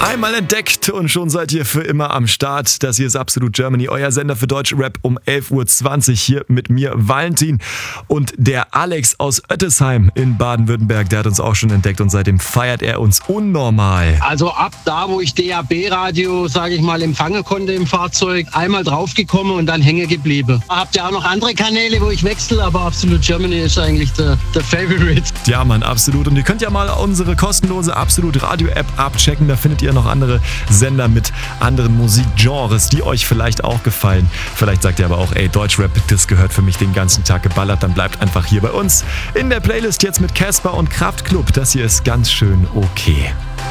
Einmal entdeckt und schon seid ihr für immer am Start. Das hier ist Absolut Germany, euer Sender für deutsche Rap um 11.20 Uhr. Hier mit mir Valentin und der Alex aus Oettesheim in Baden-Württemberg. Der hat uns auch schon entdeckt und seitdem feiert er uns unnormal. Also ab da, wo ich DAB-Radio, sage ich mal, empfangen konnte im Fahrzeug, einmal draufgekommen und dann hängen geblieben. Habt ihr auch noch andere Kanäle, wo ich wechsle, aber Absolut Germany ist eigentlich der Favorite. Ja, Mann, absolut. Und ihr könnt ja mal unsere kostenlose Absolut Radio-App abchecken. Da findet ihr noch andere Sender mit anderen Musikgenres, die euch vielleicht auch gefallen. Vielleicht sagt ihr aber auch, ey, Deutschrap, das gehört für mich den ganzen Tag geballert. Dann bleibt einfach hier bei uns in der Playlist jetzt mit Casper und Kraftklub. Das hier ist ganz schön okay.